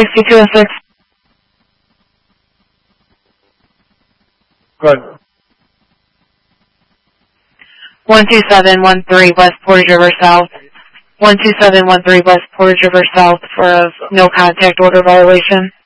62 and 6. Good. 12713 West Portage River South. 12713 West Portage River South for a no contact order violation.